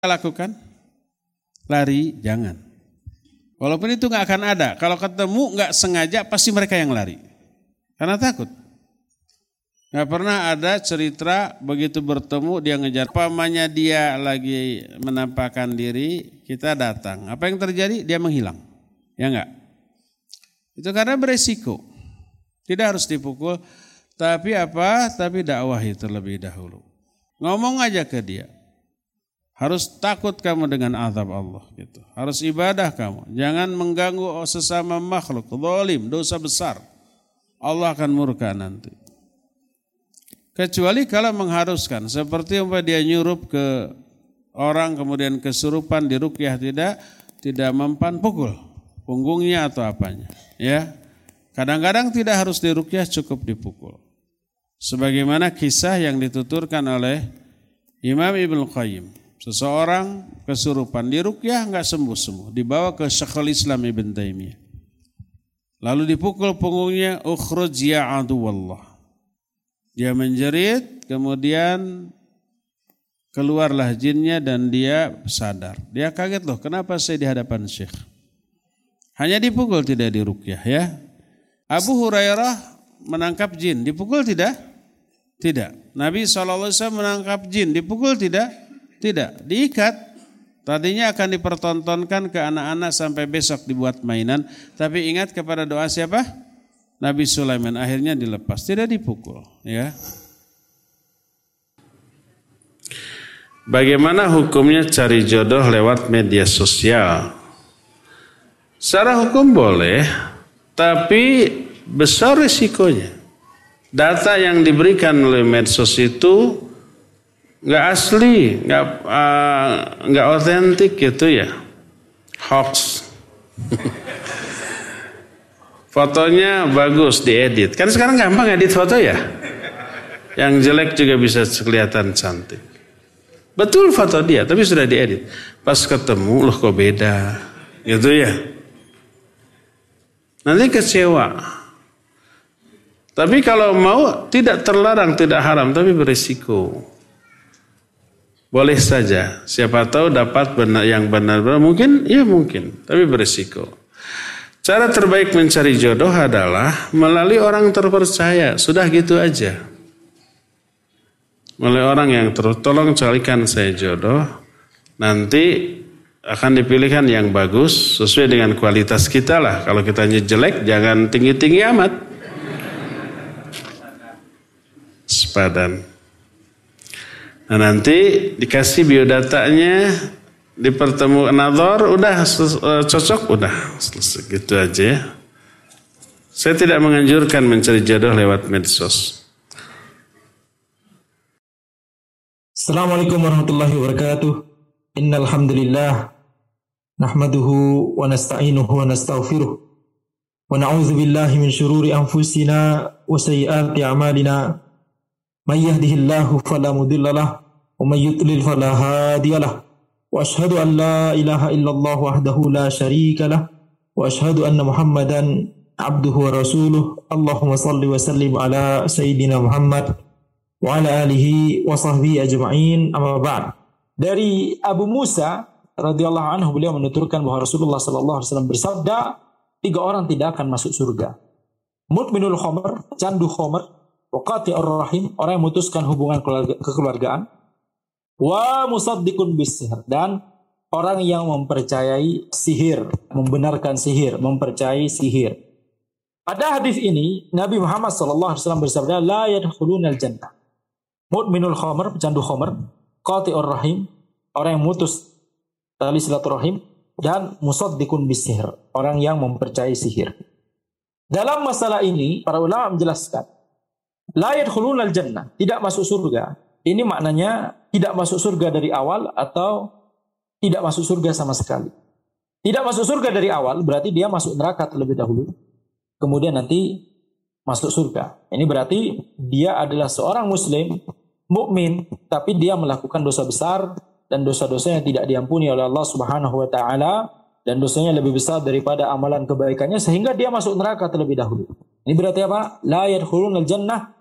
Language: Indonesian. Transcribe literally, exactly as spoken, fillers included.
lakukan? Lari, jangan. Walaupun itu nggak akan ada. Kalau ketemu nggak sengaja pasti mereka yang lari. Karena takut. Nggak pernah ada cerita begitu bertemu dia ngejar. Pamannya dia lagi menampakkan diri, kita datang. Apa yang terjadi? Dia menghilang. Ya nggak? Itu karena beresiko. Tidak harus dipukul. Tapi apa? Tapi dakwahi terlebih dahulu. Ngomong aja ke dia. Harus takut kamu dengan azab Allah gitu. Harus ibadah kamu. Jangan mengganggu sesama makhluk. Zalim, dosa besar. Allah akan murka nanti. Kecuali kalau mengharuskan. Seperti umpamanya dia nyurup ke orang kemudian kesurupan diruqyah tidak tidak mempan, pukul punggungnya atau apanya. Ya. Kadang-kadang tidak harus diruqyah, cukup dipukul. Sebagaimana kisah yang dituturkan oleh Imam Ibnu Qayyim. Seseorang kesurupan diruqyah enggak sembuh-sembuh, dibawa ke Syekhul Islam Ibnu Taimiyah. Lalu dipukul punggungnya, ukhruj ya aduwallah. Dia menjerit, kemudian keluarlah jinnya dan dia sadar. Dia kaget, loh kenapa saya di hadapan Syekh? Hanya dipukul, tidak diruqyah ya. Abu Hurairah menangkap jin, dipukul tidak? Tidak. Nabi shallallahu alaihi wasallam menangkap jin, dipukul tidak? Tidak, diikat. Tadinya akan dipertontonkan ke anak-anak sampai besok dibuat mainan. Tapi ingat kepada doa siapa? Nabi Sulaiman. Akhirnya dilepas, tidak dipukul. Ya. Bagaimana hukumnya cari jodoh lewat media sosial? Secara hukum boleh, tapi besar risikonya. Data yang diberikan oleh medsos itu nggak asli, nggak uh, nggak otentik gitu ya, hoax. Fotonya bagus diedit, kan sekarang gampang edit foto ya, yang jelek juga bisa kelihatan cantik. Betul foto dia, tapi sudah diedit. Pas ketemu, loh kok beda, gitu ya. Nanti kecewa. Tapi kalau mau tidak terlarang, tidak haram, tapi berisiko. Boleh saja, siapa tahu dapat benar yang benar-benar, mungkin, ya mungkin, tapi berisiko. Cara terbaik mencari jodoh adalah melalui orang terpercaya, sudah gitu aja. Melalui orang yang terus, tolong carikan saya jodoh, nanti akan dipilihkan yang bagus, sesuai dengan kualitas kita lah. Kalau kitanya jelek, jangan tinggi-tinggi amat. Sepadan. Nah nanti dikasih biodatanya, dipertemukan nazar, udah cocok, udah selesai gitu aja ya. Saya tidak menganjurkan mencari jodoh lewat medsos. Assalamualaikum warahmatullahi wabarakatuh. Innal hamdalillah nahmaduhu wa nasta'inuhu wa nastaghfiruh wa na'udzu billahi min syururi anfusina wa sayyiati a'malina. May yahdihillahu fala mudilla lahu wa may yudlil fala hadiya lahu. Wa asyhadu an la ilaha illallah wahdahu la syarika lahu wa asyhadu anna Muhammadan abduhu wa rasuluh. Allahumma shalli wa sallim ala sayyidina Muhammad wa ala alihi wa sahbihi ajma'in. Amma ba'd. Dari Abu Musa radhiyallahu anhu, beliau menuturkan bahwa Rasulullah sallallahu alaihi wasallam bersabda, tiga orang tidak akan masuk surga. Mudminul khamr, candu khamr, wa qati'ur rahim, orang yang memutuskan hubungan keluarga, kekeluargaan, wa musaddiqun bis-sihr, dan orang yang mempercayai sihir, membenarkan sihir, mempercayai sihir. Pada hadis ini Nabi Muhammad sallallahu alaihi wasallam bersabda, la yadkhulunal jannah. Mudminul khamr, pecandu khamr, qati'ur rahim, orang yang memutus tali silaturahim, dan musaddiqun bis-sihr, orang yang mempercayai sihir. Dalam masalah ini para ulama menjelaskan, la yadkhulunal jannah, tidak masuk surga. Ini maknanya tidak masuk surga dari awal atau tidak masuk surga sama sekali. Tidak masuk surga dari awal berarti dia masuk neraka terlebih dahulu, kemudian nanti masuk surga. Ini berarti dia adalah seorang muslim, mukmin, tapi dia melakukan dosa besar dan dosa-dosanya tidak diampuni oleh Allah Subhanahu wa taala, dan dosanya lebih besar daripada amalan kebaikannya sehingga dia masuk neraka terlebih dahulu. Ini berarti apa? La yadkhulunal jannah,